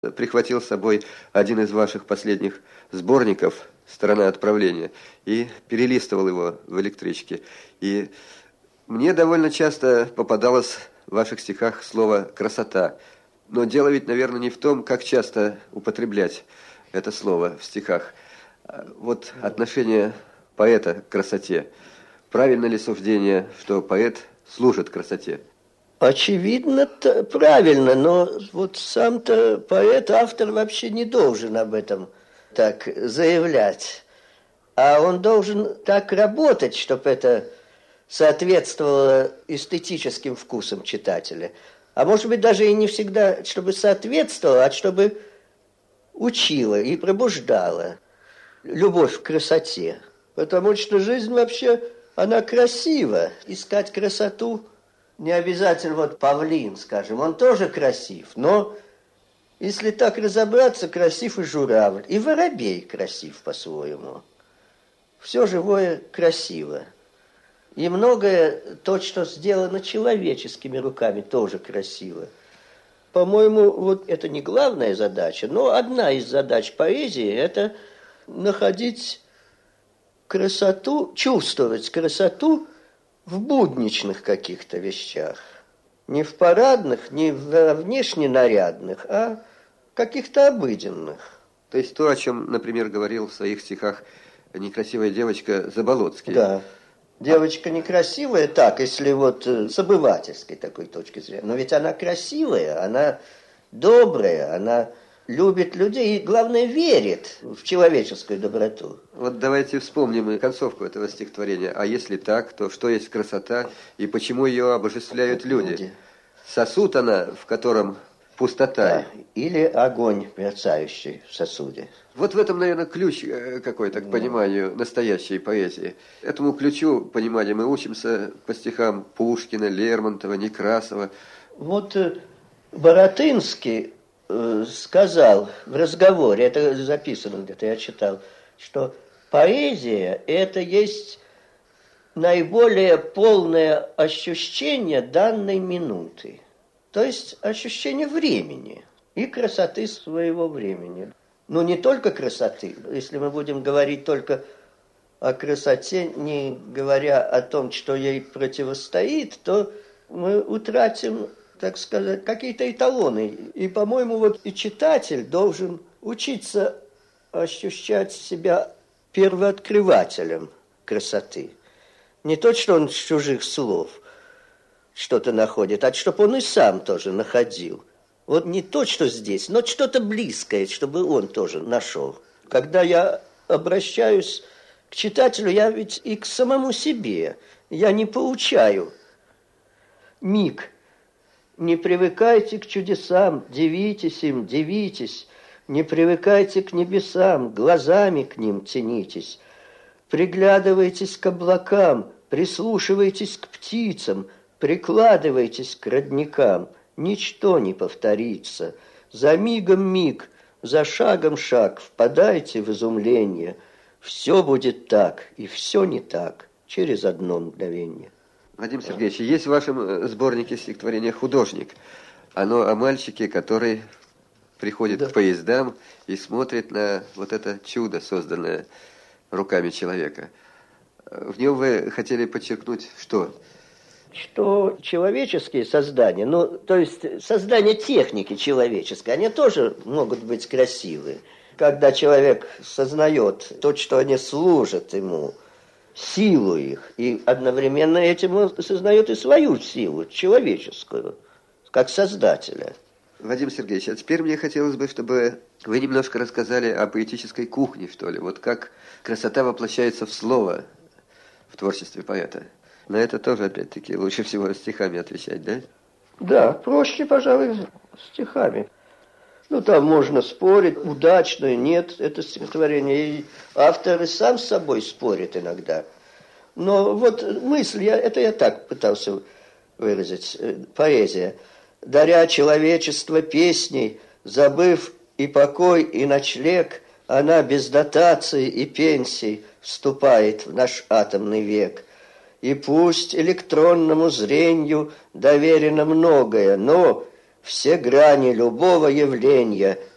Прихватил с собой один из ваших последних сборников «Сторона отправления» и перелистывал его в электричке. И мне довольно часто попадалось в ваших стихах слово «красота». Но дело ведь, наверное, не в том, как часто употреблять это слово в стихах. Вот отношение поэта к красоте. Правильно ли суждение, что поэт служит красоте? Очевидно, правильно, но вот сам-то поэт, автор вообще не должен об этом так заявлять. А он должен так работать, чтобы это соответствовало эстетическим вкусам читателя. А может быть, даже и не всегда, чтобы соответствовало, а чтобы учило и пробуждало любовь к красоте. Потому что жизнь вообще, она красива. Искать красоту не обязательно, вот павлин, скажем, он тоже красив, но если так разобраться, красив и журавль, и воробей красив по-своему. Все живое красиво. И многое, то, что сделано человеческими руками, тоже красиво. По-моему, вот это не главная задача, но одна из задач поэзии – это находить красоту, чувствовать красоту в будничных каких-то вещах. Не в парадных, не в внешне нарядных, а каких-то обыденных. То есть то, о чем, например, говорил в своих стихах некрасивая девочка Заболоцкий. Да. Девочка некрасивая, так, если вот с обывательской такой точки зрения. Но ведь она красивая, она добрая, она любит людей и, главное, верит в человеческую доброту. Вот давайте вспомним концовку этого стихотворения. А если так, то что есть красота и почему ее обожествляют люди? Сосуд она, в котором пустота. Да, или огонь, мерцающий в сосуде. Вот в этом, наверное, ключ какой-то к пониманию настоящей поэзии. Этому ключу понимания мы учимся по стихам Пушкина, Лермонтова, Некрасова. Вот Баратынский сказал в разговоре, это записано где-то, я читал, что поэзия – это есть наиболее полное ощущение данной минуты. То есть ощущение времени и красоты своего времени. Но не только красоты. Если мы будем говорить только о красоте, не говоря о том, что ей противостоит, то мы утратим, так сказать, какие-то эталоны. И, по-моему, вот и читатель должен учиться ощущать себя первооткрывателем красоты. Не то, что он с чужих слов что-то находит, а чтобы он и сам тоже находил. Вот не то, что здесь, но что-то близкое, чтобы он тоже нашел. Когда я обращаюсь к читателю, я ведь и к самому себе. Я не поучаю. Миг. Не привыкайте к чудесам, дивитесь им, дивитесь. Не привыкайте к небесам, глазами к ним тянитесь. Приглядывайтесь к облакам, прислушивайтесь к птицам, прикладывайтесь к родникам. Ничто не повторится. За мигом миг, за шагом шаг, впадайте в изумление. Все будет так, и все не так, через одно мгновение. Вадим Сергеевич, есть в вашем сборнике стихотворения «Художник». Оно о мальчике, который приходит к поездам и смотрит на вот это чудо, созданное руками человека. В нем вы хотели подчеркнуть что? Что человеческие создания, ну, то есть создания техники человеческой, они тоже могут быть красивы. Когда человек сознает то, что они служат ему, силу их, и одновременно этим он сознает и свою силу, человеческую, как создателя. Вадим Сергеевич, а теперь мне хотелось бы, чтобы вы немножко рассказали о поэтической кухне, что ли. Вот как красота воплощается в слово в творчестве поэта. На это тоже, опять-таки, лучше всего стихами отвечать, да? Да, проще, пожалуй, стихами. Ну, там можно спорить, удачно, нет, это стихотворение. И автор и сам с собой спорит иногда. Но вот мысль, это я так пытался выразить, поэзия. Даря человечество песней, забыв и покой, и ночлег, она без дотаций и пенсий вступает в наш атомный век. И пусть электронному зрению доверено многое, но все грани любого явления